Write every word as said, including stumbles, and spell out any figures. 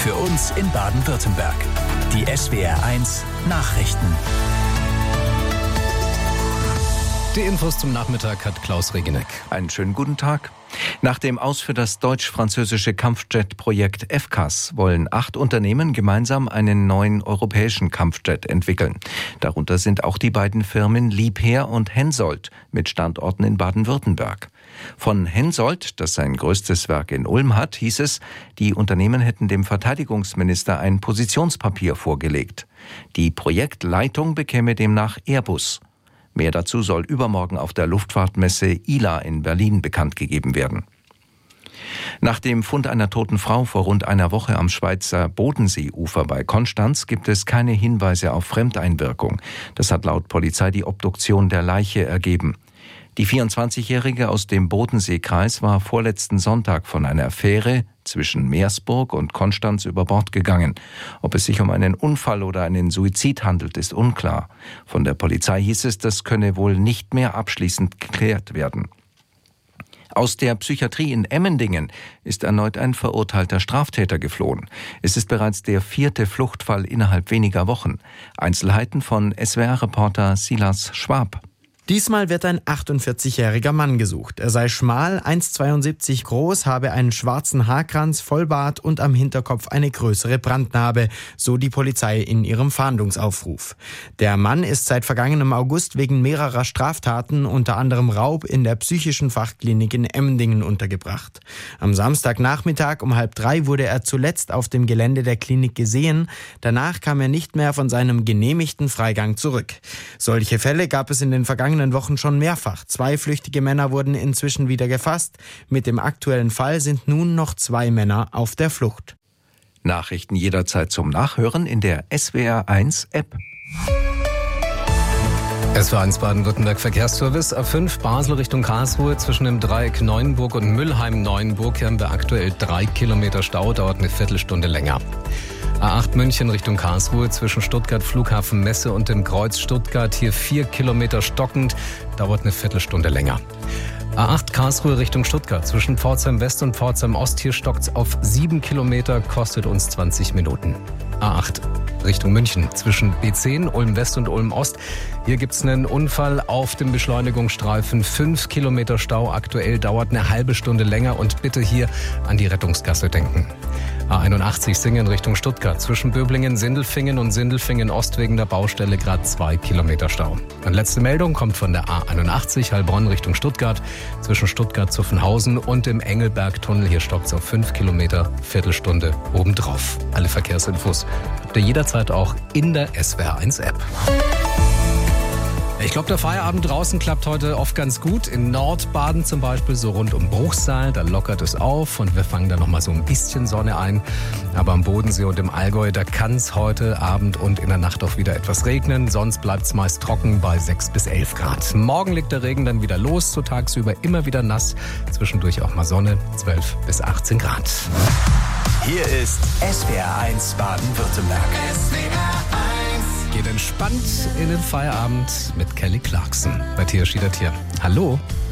für uns in Baden-Württemberg. Die S W R eins Nachrichten. Die Infos zum Nachmittag hat Klaus Regeneck. Einen schönen guten Tag. Nach dem Aus für das deutsch-französische Kampfjet-Projekt F C A S wollen acht Unternehmen gemeinsam einen neuen europäischen Kampfjet entwickeln. Darunter sind auch die beiden Firmen Liebherr und Hensoldt mit Standorten in Baden-Württemberg. Von Hensoldt, das sein größtes Werk in Ulm hat, hieß es, die Unternehmen hätten dem Verteidigungsminister ein Positionspapier vorgelegt. Die Projektleitung bekäme demnach Airbus. Mehr dazu soll übermorgen auf der Luftfahrtmesse I L A in Berlin bekannt gegeben werden. Nach dem Fund einer toten Frau vor rund einer Woche am Schweizer Bodenseeufer bei Konstanz gibt es keine Hinweise auf Fremdeinwirkung. Das hat laut Polizei die Obduktion der Leiche ergeben. Die vierundzwanzigjährige aus dem Bodenseekreis war vorletzten Sonntag von einer Fähre zwischen Meersburg und Konstanz über Bord gegangen. Ob es sich um einen Unfall oder einen Suizid handelt, ist unklar. Von der Polizei hieß es, das könne wohl nicht mehr abschließend geklärt werden. Aus der Psychiatrie in Emmendingen ist erneut ein verurteilter Straftäter geflohen. Es ist bereits der vierte Fluchtfall innerhalb weniger Wochen. Einzelheiten von S W R-Reporter Silas Schwab. Diesmal wird ein achtundvierzigjähriger Mann gesucht. Er sei schmal, eins Komma zweiundsiebzig groß, habe einen schwarzen Haarkranz, Vollbart und am Hinterkopf eine größere Brandnarbe, so die Polizei in ihrem Fahndungsaufruf. Der Mann ist seit vergangenem August wegen mehrerer Straftaten, unter anderem Raub, in der psychischen Fachklinik in Emmendingen untergebracht. Am Samstagnachmittag um halb drei wurde er zuletzt auf dem Gelände der Klinik gesehen. Danach kam er nicht mehr von seinem genehmigten Freigang zurück. Solche Fälle gab es in den vergangenen Wochen schon mehrfach. Zwei flüchtige Männer wurden inzwischen wieder gefasst. Mit dem aktuellen Fall sind nun noch zwei Männer auf der Flucht. Nachrichten jederzeit zum Nachhören in der S W R eins App. S W R eins Baden-Württemberg Verkehrsservice A fünf Basel Richtung Karlsruhe zwischen dem Dreieck Neuenburg und Müllheim-Neuenburg haben wir aktuell drei Kilometer Stau, dauert eine Viertelstunde länger. A acht München Richtung Karlsruhe zwischen Stuttgart Flughafen Messe und dem Kreuz Stuttgart hier vier Kilometer stockend, dauert eine Viertelstunde länger. A acht Karlsruhe Richtung Stuttgart zwischen Pforzheim West und Pforzheim Ost, hier stockt's auf sieben Kilometer, kostet uns zwanzig Minuten. A acht Richtung München zwischen B zehn, Ulm West und Ulm Ost. Hier gibt's einen Unfall auf dem Beschleunigungsstreifen. Fünf Kilometer Stau aktuell, dauert eine halbe Stunde länger und bitte hier an die Rettungsgasse denken. A einundachtzig Singen Richtung Stuttgart zwischen Böblingen, Sindelfingen und Sindelfingen Ost wegen der Baustelle gerade zwei Kilometer Stau. Und letzte Meldung kommt von der A einundachtzig Heilbronn Richtung Stuttgart zwischen Stuttgart-Zuffenhausen und dem Engelbergtunnel. Hier stockt's auf fünf Kilometer, Viertelstunde obendrauf. Alle Verkehrsinfos habt ihr jederzeit auch in der S W R eins App. Ich glaube, der Feierabend draußen klappt heute oft ganz gut. In Nordbaden zum Beispiel, so rund um Bruchsal, da lockert es auf und wir fangen da nochmal so ein bisschen Sonne ein. Aber am Bodensee und im Allgäu, da kann es heute Abend und in der Nacht auch wieder etwas regnen. Sonst bleibt es meist trocken bei sechs bis elf Grad. Morgen legt der Regen dann wieder los, so tagsüber immer wieder nass. Zwischendurch auch mal Sonne, zwölf bis achtzehn Grad. Hier ist S W R eins Baden-Württemberg. S W R eins. Geht entspannt in den Feierabend mit Kelly Clarkson bei Tia Schieder Tier. Hallo.